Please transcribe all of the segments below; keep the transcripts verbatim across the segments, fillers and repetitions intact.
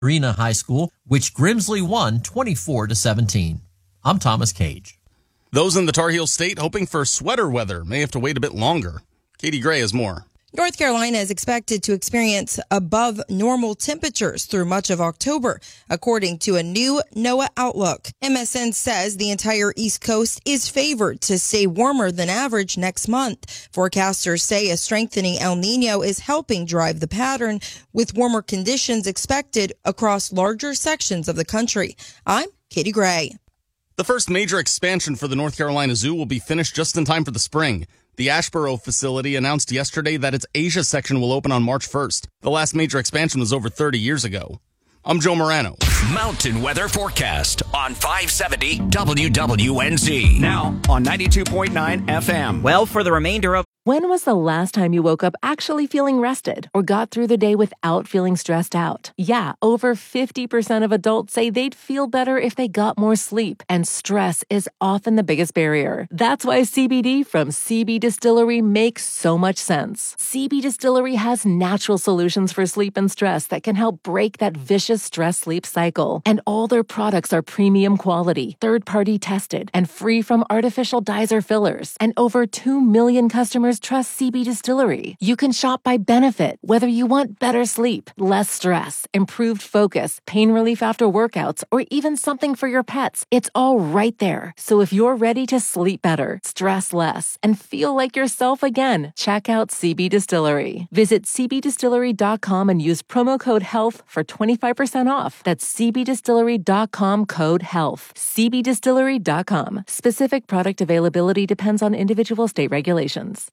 Arena High School, which Grimsley won twenty-four to seventeen. I'm Thomas Cage. Those in the Tar Heel State hoping for sweater weather may have to wait a bit longer. Katie Gray has more. North Carolina is expected to experience above normal temperatures through much of October, according to a new NOAA outlook. M S N says the entire East Coast is favored to stay warmer than average next month. Forecasters say a strengthening El Nino is helping drive the pattern, with warmer conditions expected across larger sections of the country. I'm Katie Gray. The first major expansion for the North Carolina Zoo will be finished just in time for the spring. The Ashboro facility announced yesterday that its Asia section will open on March first. The last major expansion was over thirty years ago. I'm Joe Morano. Mountain weather forecast on five seventy W W N Z. Now on ninety-two point nine F M. Well, for the remainder of... When was the last time you woke up actually feeling rested or got through the day without feeling stressed out? Yeah, over fifty percent of adults say they'd feel better if they got more sleep, and stress is often the biggest barrier. That's why C B D from C B Distillery makes so much sense. C B Distillery has natural solutions for sleep and stress that can help break that vicious stress-sleep cycle. And all their products are premium quality, third-party tested, and free from artificial dyes or fillers. And over two million customers trust C B Distillery. You can shop by benefit, whether you want better sleep, less stress, improved focus, pain relief after workouts, or even something for your pets. It's all right there. So if you're ready to sleep better, stress less, and feel like yourself again, check out C B Distillery. Visit c b distillery dot com and use promo code HEALTH for twenty-five percent off. That's c b distillery dot com code HEALTH. c b distillery dot com. Specific product availability depends on individual state regulations.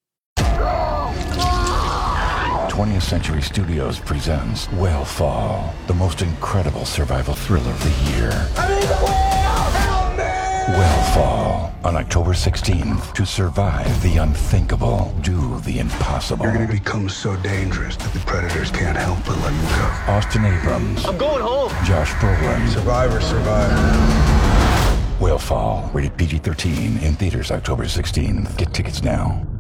twentieth Century Studios presents Whalefall, the most incredible survival thriller of the year. I need whale! Help me! Whalefall, on October sixteenth. To survive the unthinkable, do the impossible. You're gonna become so dangerous that the predators can't help but let you go. Austin Abrams. I'm going home. Josh Brolin. Survivor, survivor. Whalefall, rated P G thirteen, in theaters October sixteenth. Get tickets now.